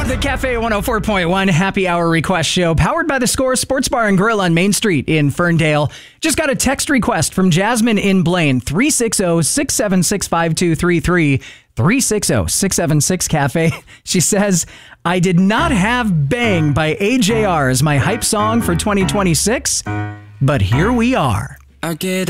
The Cafe 104.1 Happy Hour Request Show, powered by The Score Sports Bar and Grill on Main Street in Ferndale. Just got a text request from Jasmine in Blaine, 360-676-5233, 360-676-CAFE. She says, I did not have Bang by AJR as my hype song for 2026, but here we are. I get